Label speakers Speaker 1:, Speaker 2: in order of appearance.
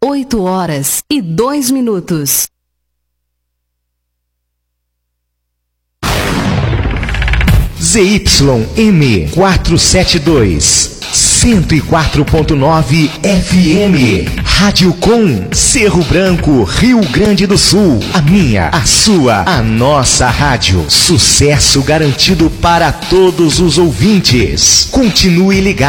Speaker 1: 8h02.
Speaker 2: ZYM 472, 104.9 FM. Rádio Com, Cerro Branco, Rio Grande do Sul. A minha, a sua, a nossa rádio. Sucesso garantido para todos os ouvintes. Continue ligado.